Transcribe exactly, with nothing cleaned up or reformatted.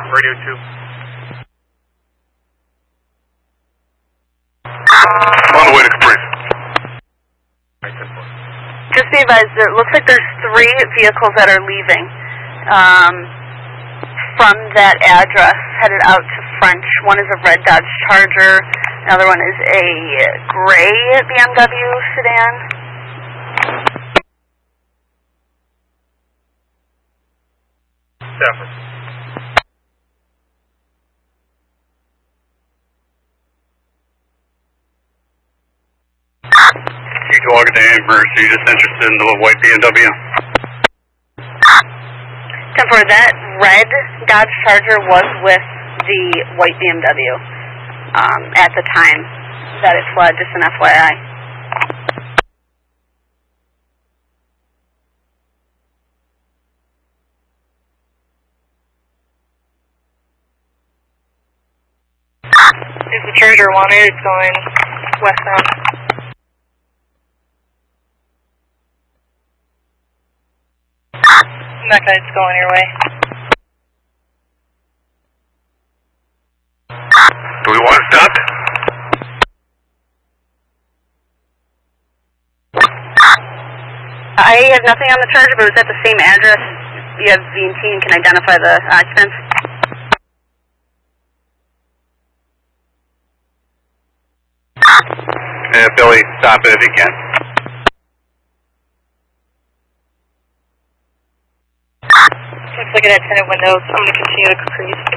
Radio two. On the way to Caprice. Just be advised, it looks like there's three vehicles that are leaving um, from that address, headed out to French. One is a red Dodge Charger, another one is a gray B M W sedan. Stafford. Chief Walker to Amber, so you're just interested in the white B M W? ten four, that red Dodge Charger was with the white B M W um, at the time that it fled, just an F Y I. Is the Charger wanted? It's going westbound. Mecca, it's going your way. Do we want to stop? I have nothing on the Charger, but it's at the same address. You have V and T and can identify the occupants. Yeah, Billy, stop it if you can. Looks like it had tinted windows. I'm going to continue to Caprice.